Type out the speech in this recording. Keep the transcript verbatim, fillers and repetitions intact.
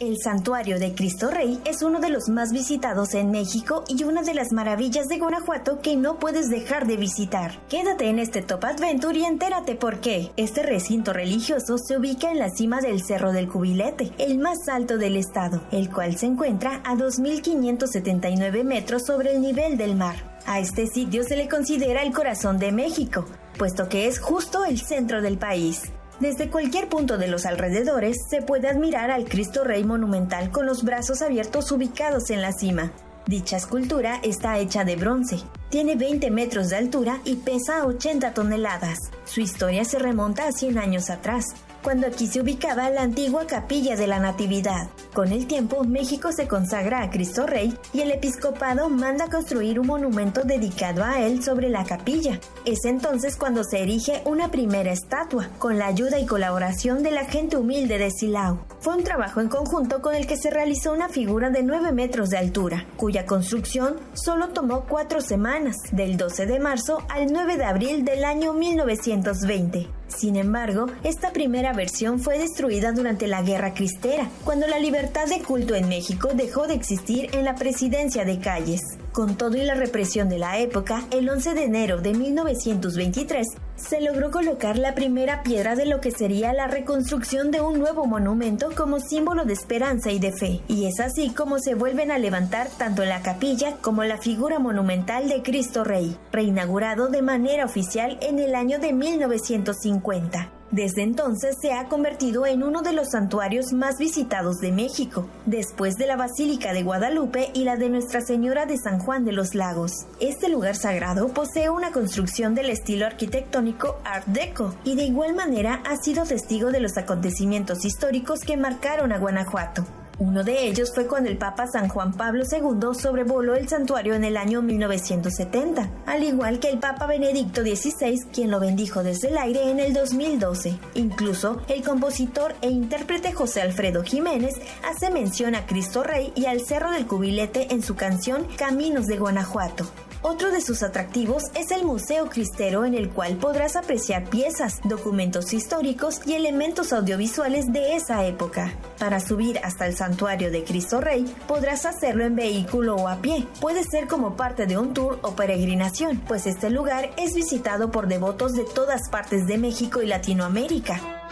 El Santuario de Cristo Rey es uno de los más visitados en México y una de las maravillas de Guanajuato que no puedes dejar de visitar. Quédate en este Top Adventure y entérate por qué. Este recinto religioso se ubica en la cima del Cerro del Cubilete, el más alto del estado, el cual se encuentra a dos mil quinientos setenta y nueve metros sobre el nivel del mar. A este sitio se le considera el corazón de México, puesto que es justo el centro del país. Desde cualquier punto de los alrededores se puede admirar al Cristo Rey monumental con los brazos abiertos ubicados en la cima. Dicha escultura está hecha de bronce, tiene veinte metros de altura y pesa ochenta toneladas. Su historia se remonta a cien años atrás, cuando aquí se ubicaba la antigua Capilla de la Natividad. Con el tiempo, México se consagra a Cristo Rey y el episcopado manda construir un monumento dedicado a él sobre la capilla. Es entonces cuando se erige una primera estatua, con la ayuda y colaboración de la gente humilde de Silao. Fue un trabajo en conjunto con el que se realizó una figura de nueve metros de altura, cuya construcción solo tomó cuatro semanas, del doce de marzo al nueve de abril del año mil novecientos veinte. Sin embargo, esta primera versión fue destruida durante la Guerra Cristera, cuando la libertad de culto en México dejó de existir en la presidencia de Calles. Con todo y la represión de la época, el once de enero de mil novecientos veintitrés se logró colocar la primera piedra de lo que sería la reconstrucción de un nuevo monumento como símbolo de esperanza y de fe. Y es así como se vuelven a levantar tanto la capilla como la figura monumental de Cristo Rey, reinaugurado de manera oficial en el año de mil novecientos cincuenta. Desde entonces se ha convertido en uno de los santuarios más visitados de México, después de la Basílica de Guadalupe y la de Nuestra Señora de San Juan de los Lagos. Este lugar sagrado posee una construcción del estilo arquitectónico Art Deco y de igual manera ha sido testigo de los acontecimientos históricos que marcaron a Guanajuato. Uno de ellos fue cuando el Papa San Juan Pablo segundo sobrevoló el santuario en el año mil novecientos setenta, al igual que el Papa Benedicto dieciséis, quien lo bendijo desde el aire en el dos mil doce. Incluso, el compositor e intérprete José Alfredo Jiménez hace mención a Cristo Rey y al Cerro del Cubilete en su canción Caminos de Guanajuato. Otro de sus atractivos es el Museo Cristero, en el cual podrás apreciar piezas, documentos históricos y elementos audiovisuales de esa época. Para subir hasta el Santuario de Cristo Rey, podrás hacerlo en vehículo o a pie. Puede ser como parte de un tour o peregrinación, pues este lugar es visitado por devotos de todas partes de México y Latinoamérica.